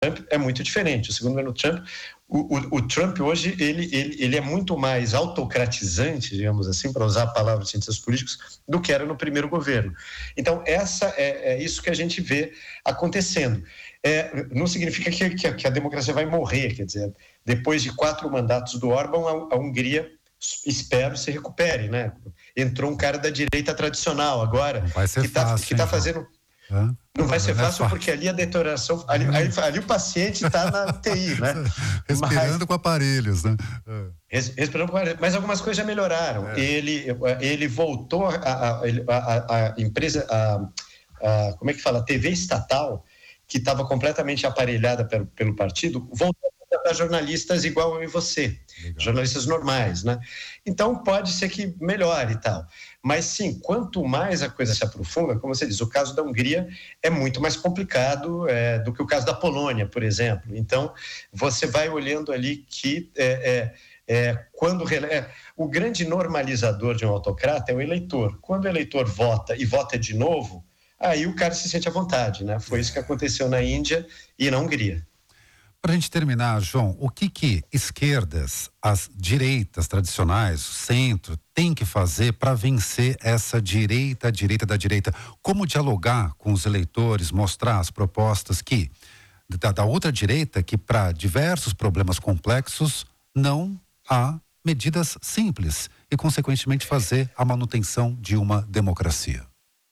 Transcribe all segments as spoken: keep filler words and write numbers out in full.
Trump é muito diferente. O segundo governo Trump, o, o, o Trump hoje, ele, ele, ele é muito mais autocratizante, digamos assim, para usar a palavra de cientistas políticos, do que era no primeiro governo. Então, essa é, é isso que a gente vê acontecendo. É, não significa que, que, a, que a democracia vai morrer, quer dizer, depois de quatro mandatos do Orbán, a, a Hungria, espero, se recupere, né? Entrou um cara da direita tradicional agora, que está tá fazendo... Hã? Não vai ser fácil porque ali a deterioração, ali, ali, ali o paciente está na U T I, né? Respirando mas, com aparelhos, né? Res, respirando com aparelhos, mas algumas coisas já melhoraram. É. Ele, ele voltou a, a, a, a empresa, a, a, como é que fala? A T V estatal, que estava completamente aparelhada pelo, pelo partido, voltou a jornalistas igual eu e você, legal. Jornalistas normais, né? Então pode ser que melhore e tal. Mas sim, quanto mais a coisa se aprofunda, como você diz, o caso da Hungria é muito mais complicado é, do que o caso da Polônia, por exemplo. Então, você vai olhando ali que é, é, é, quando é, o grande normalizador de um autocrata é o eleitor. Quando o eleitor vota e vota de novo, aí o cara se sente à vontade, né? Foi isso que aconteceu na Índia e na Hungria. Para a gente terminar, João, o que que esquerdas, as direitas tradicionais, o centro, tem que fazer para vencer essa direita, a direita da direita? Como dialogar com os eleitores, mostrar as propostas que, da, da outra direita, que para diversos problemas complexos não há medidas simples e, consequentemente, fazer a manutenção de uma democracia?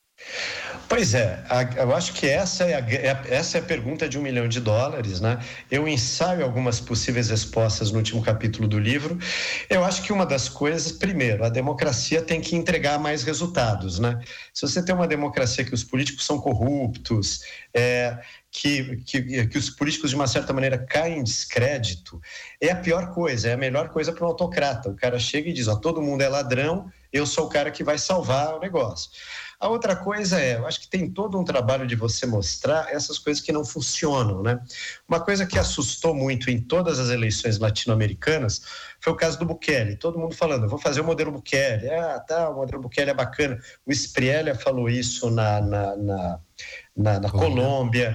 Pois é, a, eu acho que essa é, a, é, essa é a pergunta de um milhão de dólares, né? Eu ensaio algumas possíveis respostas no último capítulo do livro. Eu acho que uma das coisas, primeiro, a democracia tem que entregar mais resultados, né? Se você tem uma democracia que os políticos são corruptos, é, que, que, que os políticos de uma certa maneira caem em descrédito, é a pior coisa, é a melhor coisa para um autocrata. O cara chega e diz, ó, todo mundo é ladrão, eu sou o cara que vai salvar o negócio. A outra coisa é, eu acho que tem todo um trabalho de você mostrar essas coisas que não funcionam, né? Uma coisa que assustou muito em todas as eleições latino-americanas foi o caso do Bukele. Todo mundo falando, eu vou fazer o modelo Bukele. Ah, tá, o modelo Bukele é bacana. O Spriella falou isso na, na, na, na, na Colômbia.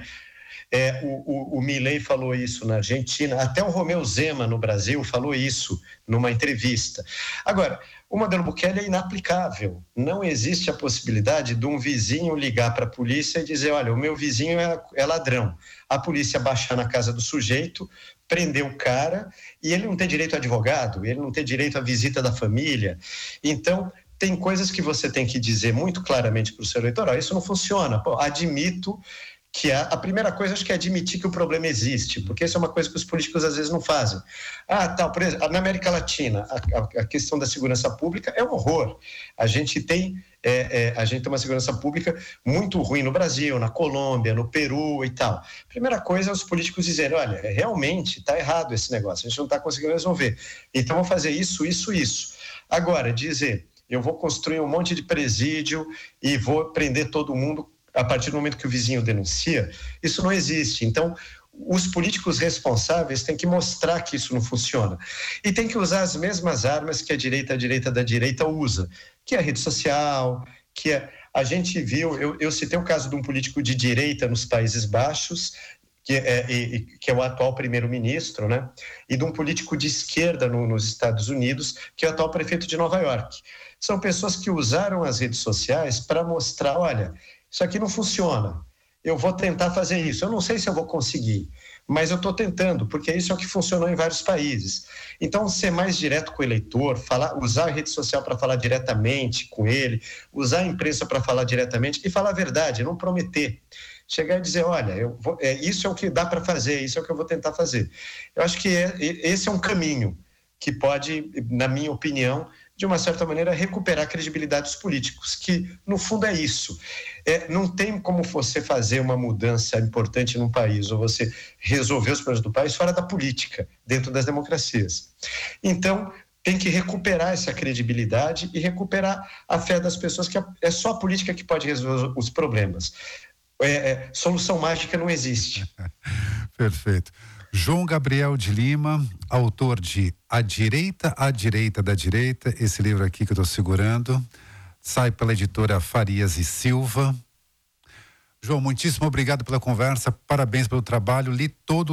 É, o, o, o Milei falou isso na Argentina, até o Romeu Zema no Brasil falou isso numa entrevista. Agora, o modelo Bukele é inaplicável, não existe a possibilidade de um vizinho ligar para a polícia e dizer, olha, o meu vizinho é, é ladrão, a polícia baixar na casa do sujeito, prender o cara e ele não ter direito a advogado, ele não ter direito à visita da família. Então, tem coisas que você tem que dizer muito claramente para o seu eleitor, isso não funciona. Pô, admito que a, a primeira coisa, acho que é admitir que o problema existe, porque isso é uma coisa que os políticos às vezes não fazem. Ah, tá, por exemplo, na América Latina, a, a, a questão da segurança pública é um horror. A gente tem, é, é, a gente tem uma segurança pública muito ruim no Brasil, na Colômbia, no Peru e tal. Primeira coisa é os políticos dizerem, olha, realmente está errado esse negócio, a gente não está conseguindo resolver. Então, vamos fazer isso, isso, isso. Agora, dizer, eu vou construir um monte de presídio e vou prender todo mundo a partir do momento que o vizinho denuncia, isso não existe. Então, os políticos responsáveis têm que mostrar que isso não funciona. E tem que usar as mesmas armas que a direita, a direita da direita usa, que é a rede social, que é, a gente viu, eu, eu citei o caso de um político de direita nos Países Baixos, que é, e, que é o atual primeiro-ministro, né? E de um político de esquerda no, nos Estados Unidos, que é o atual prefeito de Nova York. São pessoas que usaram as redes sociais para mostrar, olha, isso aqui não funciona, eu vou tentar fazer isso, eu não sei se eu vou conseguir, mas eu estou tentando, porque isso é o que funcionou em vários países. Então, ser mais direto com o eleitor, falar, usar a rede social para falar diretamente com ele, usar a imprensa para falar diretamente e falar a verdade, não prometer. Chegar e dizer, olha, eu vou, é, isso é o que dá para fazer, isso é o que eu vou tentar fazer. Eu acho que é, esse é um caminho que pode, na minha opinião, de uma certa maneira, recuperar a credibilidade dos políticos, que, no fundo, é isso. É, não tem como você fazer uma mudança importante num país, ou você resolver os problemas do país fora da política, dentro das democracias. Então, tem que recuperar essa credibilidade e recuperar a fé das pessoas, que é só a política que pode resolver os problemas. É, é, solução mágica não existe. Perfeito. João Gabriel de Lima, autor de A Direita, a Direita da Direita, esse livro aqui que eu estou segurando, sai pela editora Farias e Silva. João, muitíssimo obrigado pela conversa, parabéns pelo trabalho, li todo